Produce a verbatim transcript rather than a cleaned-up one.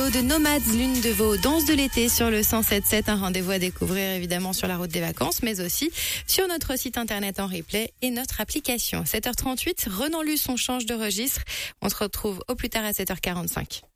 vidéo de Nomads, l'une de vos danses de l'été sur le cent sept sept. Un rendez-vous à découvrir évidemment sur la route des vacances, mais aussi sur notre site internet en replay et notre application. sept heures trente-huit, Renan Luce, on change de registre. On se retrouve au plus tard à sept heures quarante-cinq.